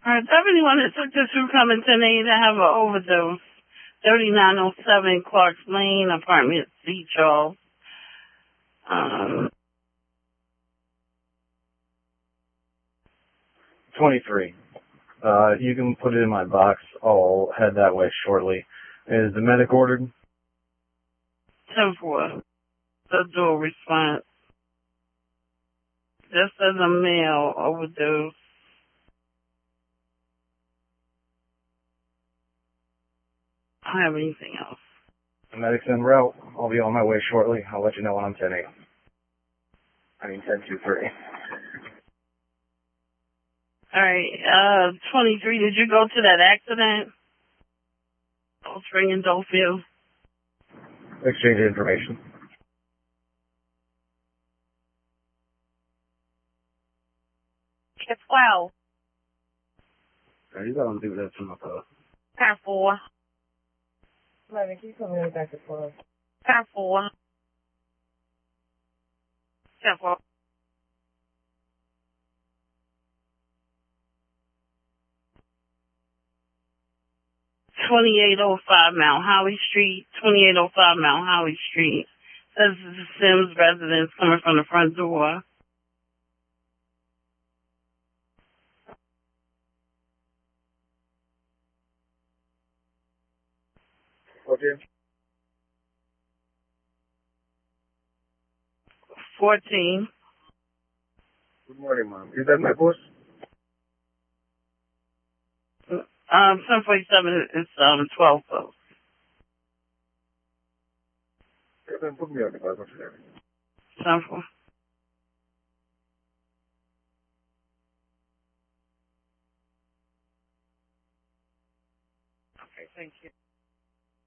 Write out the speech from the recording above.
Deputy wanted took the two coming today to have an overdose. 3907 Clarks Lane, apartment C, Charles. 23. You can put it in my box. I'll head that way shortly. Is the medic ordered? 10-4. The dual response. Just as a male overdose. I don't have anything else. The medic's en route. I'll be on my way shortly. I'll let you know when I'm 10-8. 10-2-3. All right, 23, did you go to that accident? Old Spring and Dulfield? Exchange information. It's 12. You gotta do that to my car. 10-4. 11, can you come in back to 12? 10-4. 10-4. 2805 Mount Holly Street, 2805 Mount Holly Street. Says this is Sims residence coming from the front door. Okay. 14. Good morning, Mom. Is that my boss? 1047 is 12 folks. Then put me on the bus. 10-4. Okay, thank you.